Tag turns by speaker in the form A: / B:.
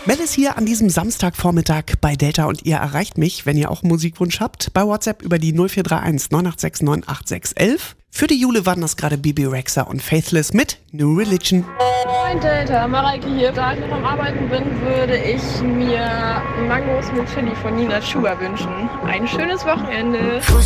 A: Mel ist hier an diesem Samstagvormittag bei Delta und ihr erreicht mich, wenn ihr auch einen Musikwunsch habt, bei WhatsApp über die 0431 986 98611. Für die Jule waren das gerade Bebe Rexha und Faithless mit New Religion.
B: Moin Delta, Mareike hier. Da ich noch am Arbeiten bin, würde ich mir Mangos mit Chili von Nina Chuba wünschen. Ein schönes Wochenende.